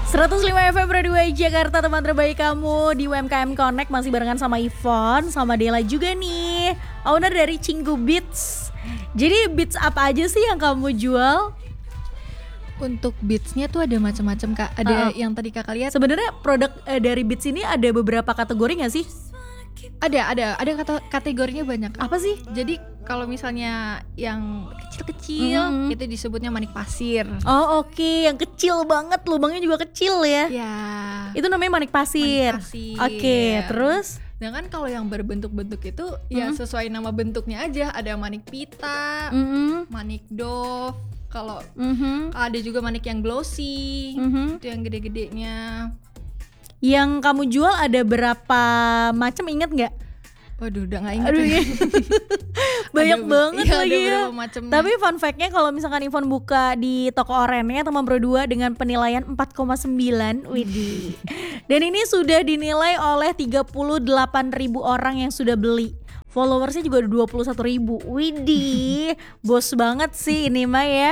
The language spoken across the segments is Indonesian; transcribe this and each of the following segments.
105 FM Radio Jakarta, teman terbaik kamu di UMKM Connect. Masih barengan sama Ivon, sama Dela juga nih, owner dari Cinggu Beats. Jadi beats apa aja sih yang kamu jual? Untuk beatsnya tuh ada macam-macam Kak. Ada yang tadi Kakak lihat. Sebenarnya produk dari beats ini ada beberapa kategori nggak sih? Ada kategorinya banyak. Apa sih? Jadi kalau misalnya yang kecil-kecil itu disebutnya manik pasir. Oh oke, yang kecil banget, lubangnya juga kecil ya. Ya. Itu namanya manik pasir. Manik pasir. Oke, terus? Sedangkan kalau yang berbentuk-bentuk itu ya sesuai nama bentuknya aja. Ada manik pita, manik dove. Kalau ada juga manik yang glossy, itu yang gede-gedenya. Yang kamu jual ada berapa macam, inget nggak? Waduh, udah nggak inget. Aduh, ya. Banyak banget iya, lagi ya. Tapi fun fact-nya kalau misalkan Ivon buka di toko orennya Teman Berdua dengan penilaian 4,9, widih. Dan ini sudah dinilai oleh 38.000 orang yang sudah beli. Followersnya juga ada 21.000. Widih, bos banget sih ini mah ya.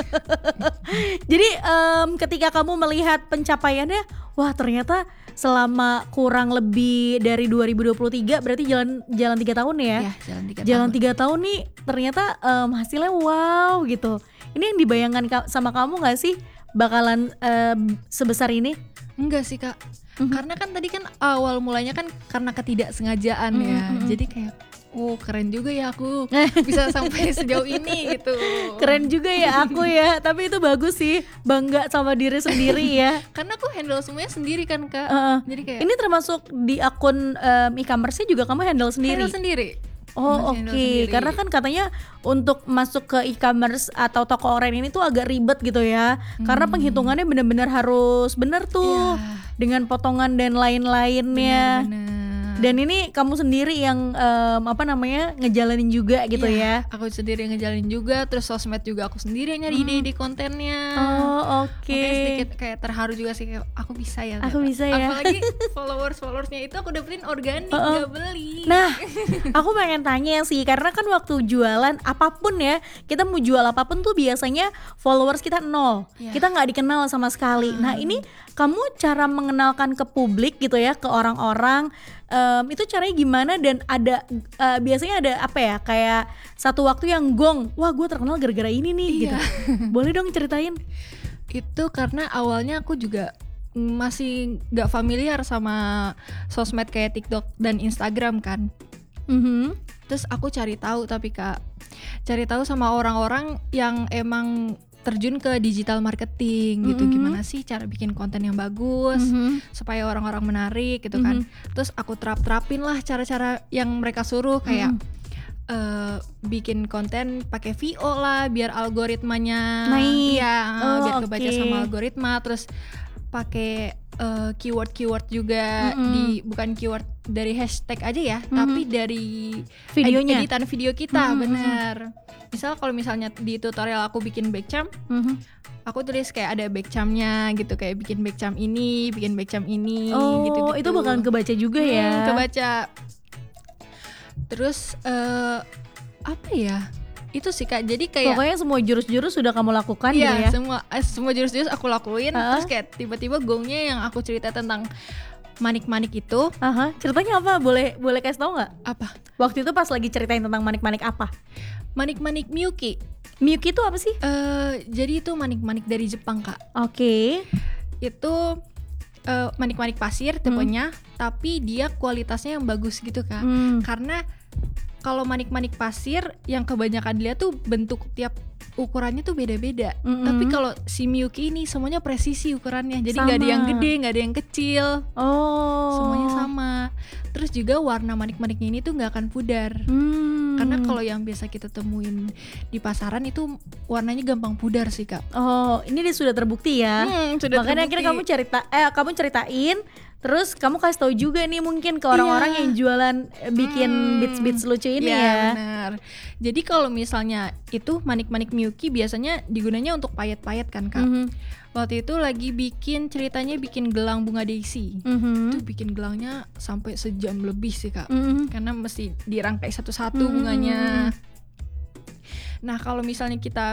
Jadi ketika kamu melihat pencapaiannya, wah ternyata selama kurang lebih dari 2023 berarti jalan 3 tahun ya? Iya, jalan 3 tahun nih ternyata hasilnya wow gitu. Ini yang dibayangkan sama kamu gak sih bakalan sebesar ini? Enggak sih Kak. Karena kan tadi kan awal mulanya kan karena ketidaksengajaan ya. Jadi kayak keren juga ya aku bisa sampai sejauh ini gitu. Keren juga ya aku ya. Tapi itu bagus sih, bangga sama diri sendiri ya. Karena aku handle semuanya sendiri kan Kak. Jadi kayak ini termasuk di akun e-commerce-nya juga kamu handle sendiri? Handle sendiri. Oh oke. Karena kan katanya untuk masuk ke e-commerce atau toko online ini tuh agak ribet gitu ya. Karena penghitungannya benar-benar harus benar tuh, dengan potongan dan lain-lainnya. Benar. Dan ini kamu sendiri yang ngejalanin juga gitu ya? Aku sendiri yang ngejalanin juga. Terus sosmed juga aku sendiri yang nyari ide-ide kontennya. Oh oke. Makanya sedikit kayak terharu juga sih, kayak aku bisa ya. Aku bisa ya. Apalagi followersnya itu aku dapetin organik, gak beli. Nah, aku pengen tanya sih, karena kan waktu jualan apapun ya, kita mau jual apapun tuh biasanya followers kita 0, kita nggak dikenal sama sekali. Nah ini kamu cara mengenalkan ke publik gitu ya, ke orang-orang, itu caranya gimana? Dan ada biasanya ada apa ya, kayak satu waktu yang gong, wah gue terkenal gara-gara ini nih gitu. Boleh dong ceritain? Itu karena awalnya aku juga masih gak familiar sama sosmed kayak TikTok dan Instagram kan. Terus aku cari tahu sama orang-orang yang emang terjun ke digital marketing gitu. Gimana sih cara bikin konten yang bagus supaya orang-orang menarik gitu kan. Terus aku terapin lah cara-cara yang mereka suruh, kayak bikin konten pakai VO lah biar algoritmanya naik. Biar kebaca sama algoritma. Terus pakai keyword juga, bukan keyword dari hashtag aja ya, tapi dari videonya, editan video kita. Bener. Misal kalau misalnya di tutorial aku bikin backcam, aku tulis kayak ada backcamnya gitu, kayak bikin backcam ini, gitu-gitu. Itu bakalan kebaca juga ya? Kebaca. Terus apa ya? Itu sih Kak, jadi kayak pokoknya semua jurus-jurus sudah kamu lakukan gitu ya? Semua jurus-jurus aku lakuin. Terus kayak tiba-tiba gongnya yang aku cerita tentang manik-manik itu. Ceritanya apa? Boleh kasih tau nggak? Apa? Waktu itu pas lagi ceritain tentang manik-manik apa? Manik-manik Miyuki. Miyuki itu apa sih? Jadi itu manik-manik dari Jepang Kak. Oke. Itu manik-manik pasir tipenya, tapi dia kualitasnya yang bagus gitu Kak. Karena kalau manik-manik pasir yang kebanyakan dilihat tuh bentuk tiap ukurannya tuh beda-beda. Tapi kalau si Miyuki ini semuanya presisi ukurannya. Jadi nggak ada yang gede, nggak ada yang kecil. Semuanya sama. Terus juga warna manik-maniknya ini tuh nggak akan pudar. Karena kalau yang biasa kita temuin di pasaran itu warnanya gampang pudar sih Kak. Ini dia sudah terbukti ya. Makanya akhirnya kamu ceritain. Terus kamu kasih tahu juga nih mungkin ke orang-orang yang jualan bikin beats lucu ini ya. Benar. Jadi kalau misalnya itu manik-manik Miyuki biasanya digunanya untuk payet-payet kan Kak. Waktu itu lagi bikin gelang bunga daisy. Itu bikin gelangnya sampai sejam lebih sih Kak. Karena mesti dirangkai satu-satu bunganya. Nah kalau misalnya kita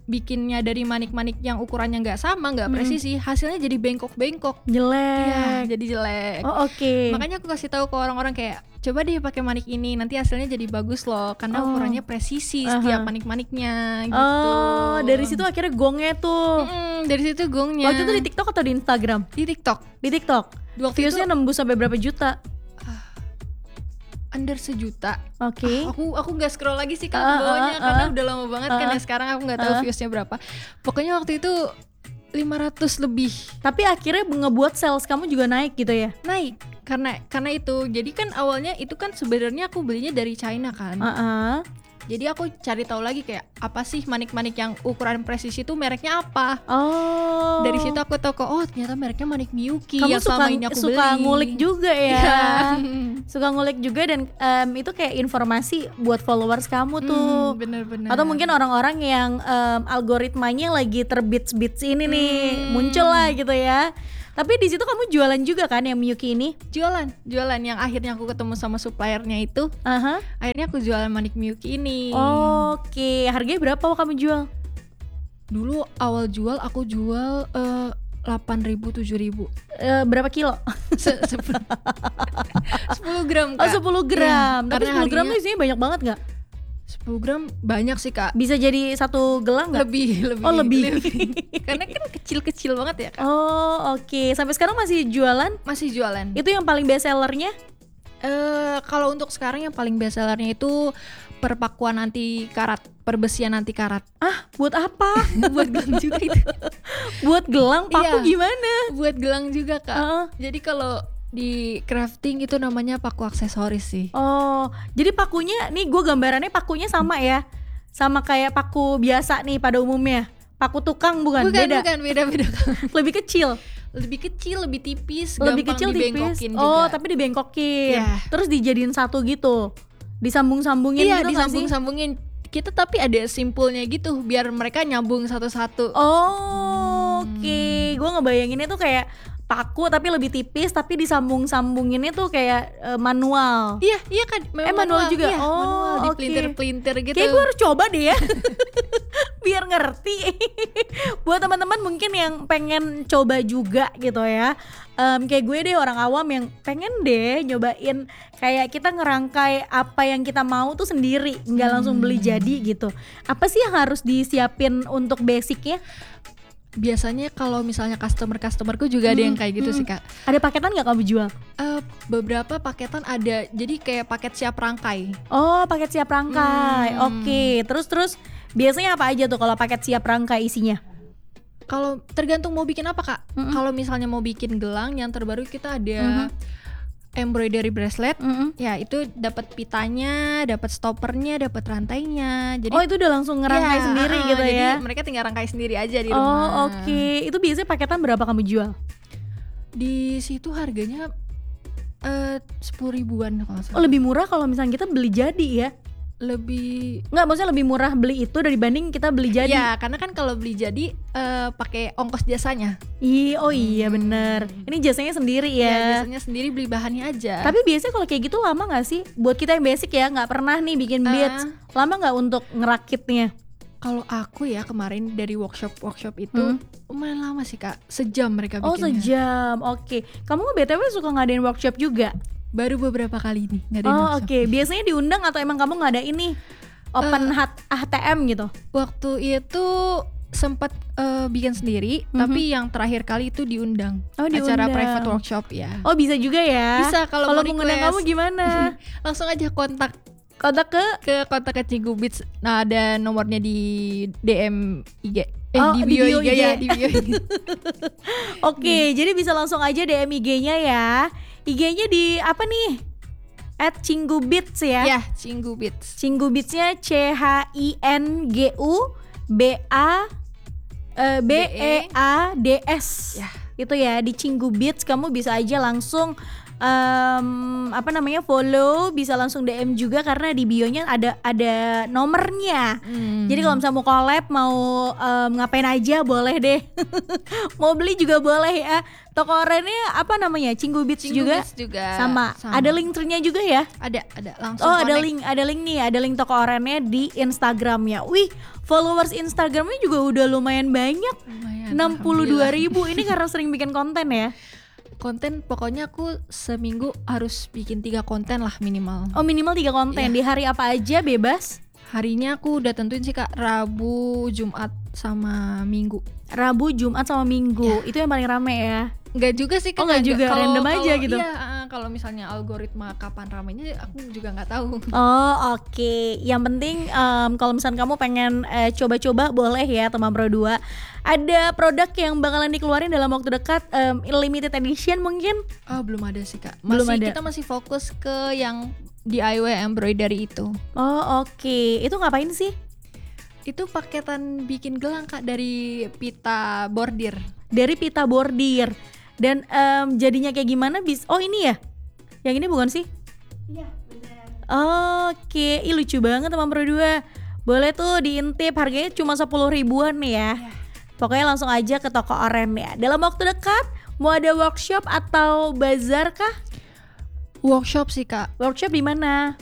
bikinnya dari manik-manik yang ukurannya nggak sama, nggak presisi, hasilnya jadi bengkok-bengkok. Jelek. Iya, jadi jelek. Oh oke. Makanya aku kasih tahu ke orang-orang kayak coba deh pakai manik ini, nanti hasilnya jadi bagus loh, karena ukurannya presisi setiap manik-maniknya gitu. Oh, dari situ akhirnya gongnya tuh. Dari situ gongnya. Waktu itu di TikTok atau di Instagram? Di TikTok. Di TikTok. Waktu Viewsnya nembus sampai berapa juta? Under 1 juta. Oke. Aku nggak scroll lagi sih kalau bawahnya karena udah lama banget kan ya, sekarang aku nggak tahu viewsnya berapa. Pokoknya waktu itu 500 lebih. Tapi akhirnya ngebuat sales kamu juga naik gitu ya? Naik karena itu. Jadi kan awalnya itu kan sebenarnya aku belinya dari China kan. Jadi aku cari tahu lagi kayak apa sih manik-manik yang ukuran presisi itu mereknya apa. Oh. Dari situ aku tahu kok ternyata mereknya manik Miyuki Kamu yang selama ini aku suka beli. ngulik juga ya. Iya. Suka ngulik juga dan itu kayak informasi buat followers kamu tuh. Bener-bener. Atau mungkin orang-orang yang algoritmanya lagi terbits-bits ini nih muncul lah gitu ya. Tapi di situ kamu jualan juga kan yang Miyuki ini? Jualan yang akhirnya aku ketemu sama suppliernya itu. Akhirnya aku jualan manik Miyuki ini. Oke, harganya berapa kamu jual? Dulu awal jual aku jual 8.000 7.000. Berapa kilo? 10 gram Kak. Oh 10 gram. Ya, tapi 10 gram tuh isinya banyak banget gak? 10 gram banyak sih Kak. Bisa jadi 1 gelang gak? Lebih. Oh lebih. Karena kan kecil-kecil banget ya Kak. Oh oke. Sampai sekarang masih jualan? Masih jualan. Itu yang paling best sellernya? Kalau untuk sekarang yang paling best sellernya itu perpakuan anti karat, perbesian anti karat. Buat apa? Buat gelang juga itu. Buat gelang paku gimana? Buat gelang juga Kak. Jadi kalau di crafting itu namanya paku aksesoris sih. Oh, jadi pakunya nih gue gambarannya pakunya sama ya, sama kayak paku biasa nih pada umumnya. Paku tukang bukan beda. Beda. Lebih kecil, lebih tipis, lebih gampang kecil dibengkokin tipis. juga. Oh, tapi dibengkokin. Yeah. Terus dijadiin satu gitu, disambung-sambungin gitu nggak sih? Disambung-sambungin. Kita tapi ada simpulnya gitu biar mereka nyambung satu-satu. Oke. Gue ngebayanginnya tuh kayak paku tapi lebih tipis tapi disambung-sambunginnya tuh kayak manual. Iya kan, manual juga. Iya, manual dipelintir-pelintir gitu. Kayak gue harus coba deh ya. Biar ngerti. Buat teman-teman mungkin yang pengen coba juga gitu ya. Kayak gue deh orang awam yang pengen deh nyobain kayak kita ngerangkai apa yang kita mau tuh sendiri, nggak langsung beli jadi gitu. Apa sih yang harus disiapin untuk basicnya? Biasanya kalau misalnya customerku juga ada yang kayak gitu sih Kak. Ada paketan nggak kamu jual? Beberapa paketan ada, jadi kayak paket siap rangkai. Oh, paket siap rangkai. Oke, terus biasanya apa aja tuh kalau paket siap rangkai isinya? Kalau tergantung mau bikin apa Kak. Kalau misalnya mau bikin gelang, yang terbaru kita ada embroidery bracelet. Ya itu dapat pitanya, dapat stoppernya, dapat rantainya. Jadi itu udah langsung ngerangkai sendiri gitu jadi ya. mereka tinggal rangkai sendiri aja di rumah. Oke. Itu biasanya paketan berapa kamu jual? Di situ harganya 10.000-an kalau salah. Lebih murah kalau misalnya kita beli jadi ya. Maksudnya lebih murah beli itu dibanding kita beli jadi. Ya, karena kan kalau beli jadi pakai ongkos jasanya. Iya bener. Ini jasanya sendiri ya. Iya, jasanya sendiri, beli bahannya aja. Tapi biasanya kalau kayak gitu lama gak sih? Buat kita yang basic ya, gak pernah nih bikin beads, lama gak untuk ngerakitnya? Kalau aku ya kemarin dari workshop itu lumayan lama sih Kak, sejam mereka bikinnya. Oh sejam, oke. Kamu BTW suka ngadain workshop juga? Baru beberapa kali nih ngadain workshop. Oke. Biasanya diundang atau emang kamu ngadain ini open HTM gitu? Waktu itu sempat bikin sendiri, tapi yang terakhir kali itu diundang. Acara private workshop ya. Oh bisa juga ya? Bisa, kalau mau mengundang kamu gimana? Langsung aja kontak ke Cinggu Beats. Nah, ada nomornya di DM IG. Di bio IG ya, di bio IG. Oke, jadi bisa langsung aja DM IG-nya ya. IG-nya di apa nih? @Cinggu Beats ya? Ya, Cinggu Beats. Cinggu Beats-nya CHINGU BEADS. Ya. Itu ya, di Cinggu Beats kamu bisa aja langsung follow, bisa langsung DM juga karena di bio-nya ada nomornya. Jadi kalau misalnya mau collab, mau ngapain aja boleh deh. Mau beli juga boleh ya. Toko orennya apa namanya? Cinggu Beats juga? Sama. Ada link tree-nya juga ya? Ada langsung. Oh, ada link nih, ada link toko orennya di Instagramnya. Wih, followers Instagramnya juga udah lumayan banyak. 62.000. Ini karena sering bikin konten ya? Konten pokoknya aku seminggu harus bikin 3 konten lah minimal. Oh, minimal 3 konten. Di hari apa aja bebas? Harinya aku udah tentuin sih Kak, Rabu, Jumat sama Minggu. Rabu, Jumat sama Minggu. Itu yang paling rame ya? Enggak juga sih Kak. Oh, enggak juga, random aja gitu. Iya, kalau misalnya algoritma kapan ramenya aku juga nggak tahu. Oh, oke. Yang penting kalau misalnya kamu pengen coba-coba boleh ya teman Pro 2. Ada produk yang bakalan dikeluarin dalam waktu dekat, limited edition mungkin? Oh, belum ada sih Kak. Kita masih fokus ke yang DIY embroidery itu. Oh, oke. Itu ngapain sih? Itu paketan bikin gelang Kak, dari pita bordir. Dari pita bordir. Dan jadinya kayak gimana? Oh, ini ya? Yang ini bukan sih? Iya, benar. Oke. Ih, lucu banget teman Pro 2. Boleh tuh diintip, harganya cuma 10 ribuan nih ya. Pokoknya langsung aja ke toko Oren ya. Dalam waktu dekat mau ada workshop atau bazar kah? Workshop sih Kak. Workshop di mana?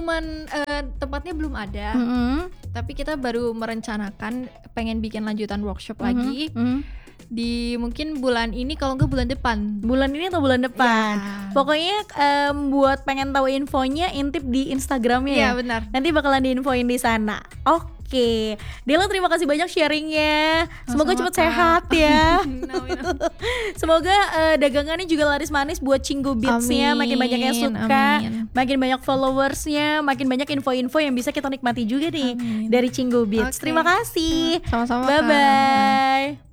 Tempatnya belum ada. Tapi kita baru merencanakan pengen bikin lanjutan workshop lagi. Di mungkin bulan ini, kalau enggak bulan depan. Bulan ini atau bulan depan? Ya. Pokoknya buat pengen tahu infonya intip di Instagramnya ya. Iya benar. Nanti bakalan diinfoin di sana. Oke, Dela terima kasih banyak sharingnya. Semoga cepat sehat ya. Semoga dagangannya juga laris manis buat Cinggu Beats-nya. Makin banyak yang suka, makin banyak followersnya, makin banyak info-info yang bisa kita nikmati juga nih dari Cinggu Beats. Terima kasih. Sama-sama. Bye bye.